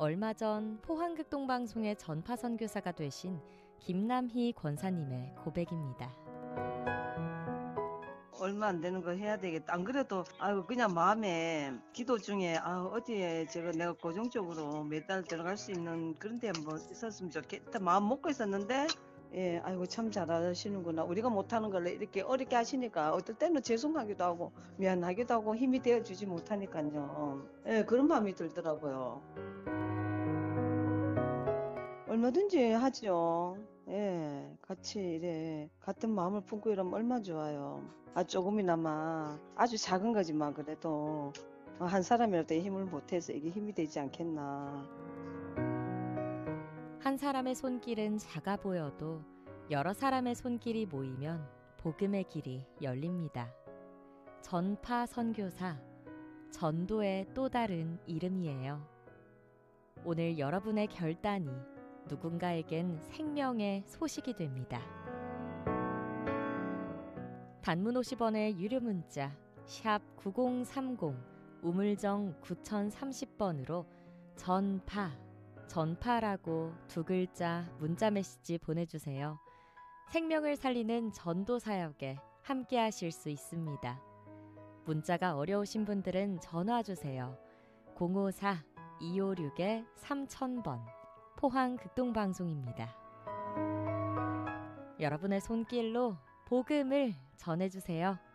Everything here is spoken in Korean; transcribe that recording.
얼마 전 포항극동방송의 전파 선교사가 되신 김남희 권사님의 고백입니다. 얼마 안 되는 거 해야 되겠다. 안 그래도 그냥 마음에 기도 중에 어디에 내가 고정적으로 매달 들어갈 수 있는 그런 데 뭐 있었으면 좋겠다 마음 먹고 있었는데, 예, 참 잘하시는구나. 우리가 못하는 걸 이렇게 어렵게 하시니까 어떨 때는 죄송하기도 하고 미안하기도 하고 힘이 되어주지 못하니까요. 예, 그런 마음이 들더라고요. 얼마든지 하죠. 예, 같이 이래 같은 마음을 품고 이러면 얼마나 좋아요. 조금이나마 아주 작은 거지만 그래도 한 사람이라도 힘을 못해서 이게 힘이 되지 않겠나. 한 사람의 손길은 작아 보여도 여러 사람의 손길이 모이면 복음의 길이 열립니다. 전파 선교사, 전도의 또 다른 이름이에요. 오늘 여러분의 결단이 누군가에겐 생명의 소식이 됩니다. 단문 50원의 유료 문자 샵 9030 우물정 9030번으로 전파라고 두 글자 문자 메시지 보내주세요. 생명을 살리는 전도 사역에 함께 하실 수 있습니다. 문자가 어려우신 분들은 전화 주세요. 054-256-3000번 포항극동방송입니다. 여러분의 손길로 복음을 전해주세요.